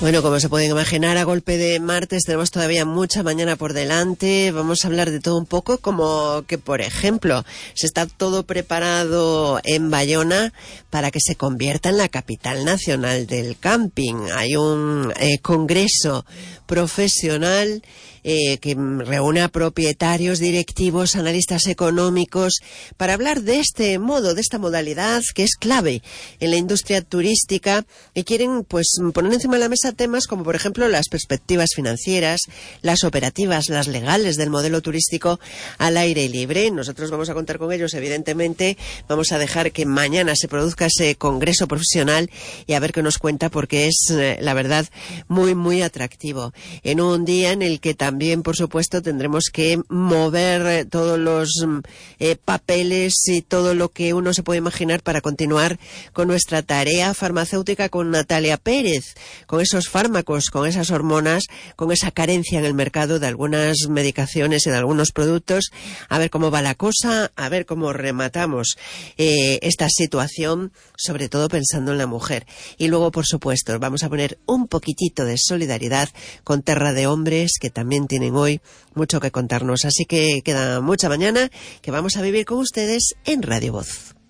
Bueno, como se pueden imaginar, a golpe de martes tenemos todavía mucha mañana por delante. Vamos a hablar de todo un poco, como que, por ejemplo, se está todo preparado en Bayona para que se convierta en la capital nacional del camping. Hay un congreso profesional que reúne a propietarios, directivos, analistas económicos para hablar de este modo, de esta modalidad que es clave en la industria turística, y quieren pues poner encima de la mesa temas como, por ejemplo, las perspectivas financieras, las operativas, las legales del modelo turístico al aire libre. Nosotros vamos a contar con ellos, evidentemente. Vamos a dejar que mañana se produzca ese congreso profesional y a ver qué nos cuenta, porque es, la verdad, muy, muy atractivo. En un día en el que también, por supuesto, tendremos que mover todos los papeles y todo lo que uno se puede imaginar para continuar con nuestra tarea farmacéutica con Natalia Pérez, con esos fármacos, con esas hormonas, con esa carencia en el mercado de algunas medicaciones y de algunos productos. A ver cómo va la cosa, a ver cómo rematamos esta situación, sobre todo pensando en la mujer. Y luego, por supuesto, vamos a poner un poquitito de solidaridad con Terra de Hombres, que también tienen hoy mucho que contarnos. Así que queda mucha mañana que vamos a vivir con ustedes en Radio Voz.